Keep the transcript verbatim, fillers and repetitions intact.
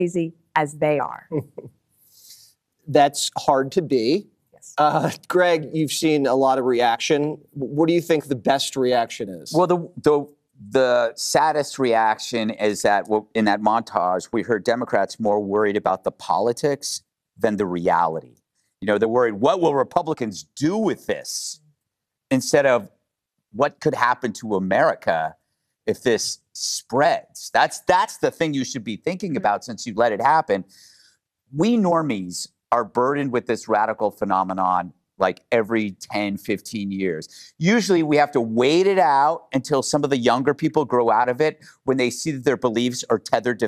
crazy as they are. That's hard to be. Yes. Uh, Greg, you've seen a lot of reaction. What do you think the best reaction is? Well, the the the saddest reaction is that well, in that montage, we heard Democrats more worried about the politics than the reality. You know, they're worried, what will Republicans do with this? Instead of what could happen to America if this spreads. That's that's the thing you should be thinking about since you let it happen. We normies are burdened with this radical phenomenon like every ten, fifteen years. Usually we have to wait it out until some of the younger people grow out of it when they see that their beliefs are tethered to